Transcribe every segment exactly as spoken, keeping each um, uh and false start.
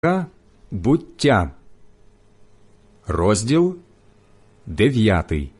Буття, розділ дев'ятий.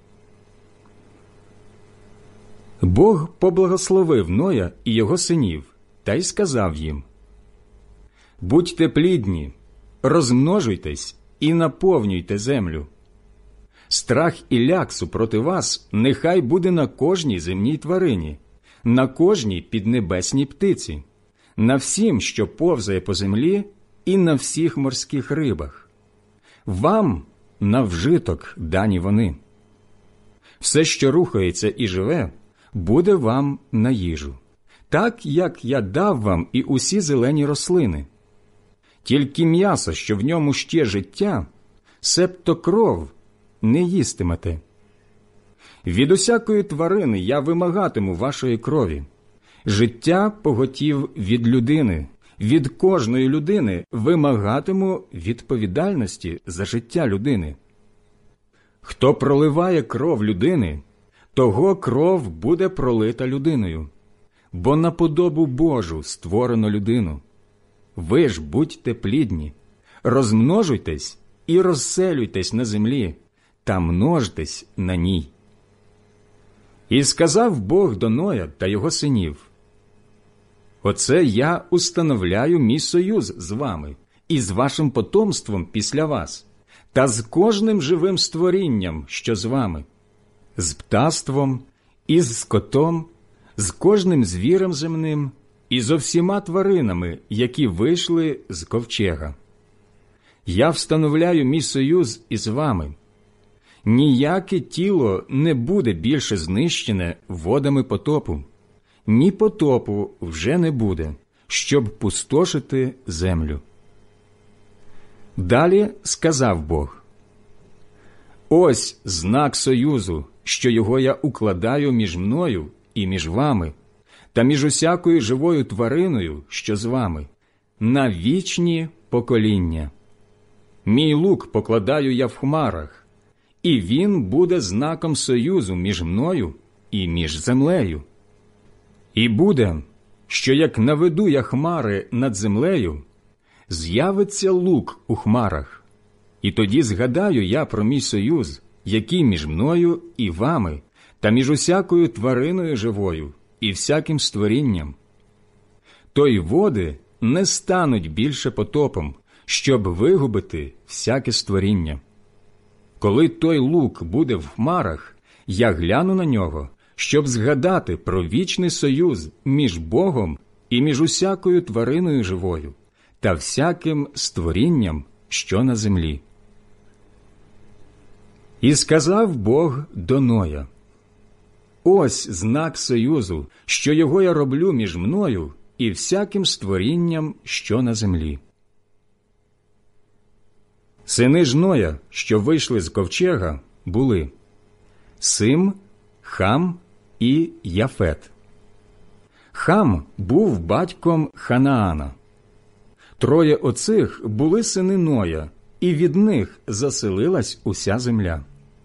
Бог поблагословив Ноя і його синів та й сказав їм: «Будьте плідні, розмножуйтесь і наповнюйте землю. Страх і ляк супроти вас нехай буде на кожній земній тварині, на кожній піднебесній птиці, на всім, що повзає по землі, і на всіх морських рибах. Вам на вжиток дані вони. Все, що рухається і живе, буде вам на їжу, так, як я дав вам і усі зелені рослини. Тільки м'ясо, що в ньому ще життя, себто кров, не їстимете. Від усякої тварини я вимагатиму вашої крові. Життя поготів від людини, від кожної людини вимагатиму відповідальності за життя людини. Хто проливає кров людини, того кров буде пролита людиною, бо на подобу Божу створено людину. Ви ж будьте плідні, розмножуйтесь і розселюйтесь на землі, та множтесь на ній». І сказав Бог до Ноя та його синів: «Оце я установляю мій союз з вами і з вашим потомством після вас, та з кожним живим створінням, що з вами, з птаством, і з скотом, з кожним звірем земним, і зо всіма тваринами, які вийшли з ковчега. Я встановляю мій союз із вами. Ніяке тіло не буде більше знищене водами потопу, ні потопу вже не буде, щоб пустошити землю». Далі сказав Бог: «Ось знак союзу, що його я укладаю між мною і між вами, та між усякою живою твариною, що з вами, на вічні покоління. Мій лук покладаю я в хмарах, і він буде знаком союзу між мною і між землею. І буде, що як наведу я хмари над землею, з'явиться лук у хмарах, і тоді згадаю я про мій союз, який між мною і вами, та між усякою твариною живою і всяким створінням. То й води не стануть більше потопом, щоб вигубити всяке створіння. Коли той лук буде в хмарах, я гляну на нього, щоб згадати про вічний союз між Богом і між усякою твариною живою та всяким створінням, що на землі». І сказав Бог до Ноя: «Ось знак союзу, що його я роблю між мною і всяким створінням, що на землі». Сини ж Ноя, що вийшли з ковчега, були Сим, Хам і Яфет. Хам був батьком Ханаана. Троє оцих були сини Ноя, і від них заселилась уся земля.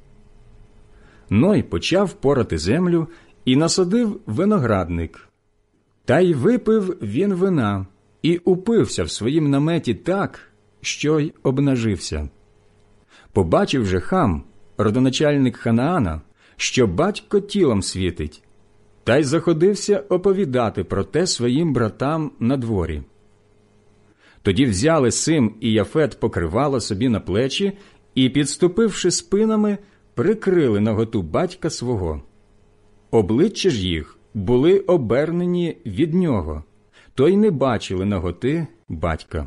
Ной почав порати землю і насадив виноградник. Та й випив він вина, і упився в своїм наметі так, що й обнажився. Побачив же Хам, родоначальник Ханаана, що батько тілом світить, та й заходився оповідати про те своїм братам на дворі. Тоді взяли Сим і Яфет покривало собі на плечі і, підступивши спинами, прикрили наготу батька свого. Обличчя ж їх були обернені від нього, то й не бачили наготи батька.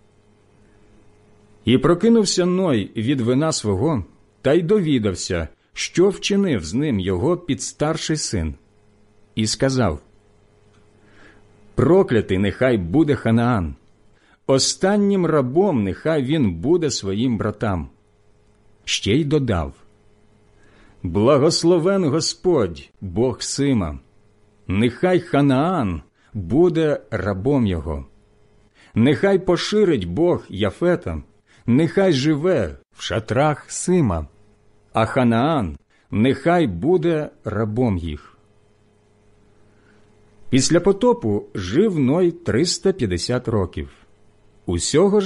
І прокинувся Ной від вина свого, та й довідався, що вчинив з ним його підстарший син. І сказав: «Проклятий нехай буде Ханаан, останнім рабом нехай він буде своїм братам». Ще й додав: «Благословен Господь, Бог Сима, нехай Ханаан буде рабом його. Нехай поширить Бог Яфета, нехай живе в шатрах Сима, а Ханаан нехай буде рабом їх». Після потопу жив Ной триста п'ятдесят років. Усього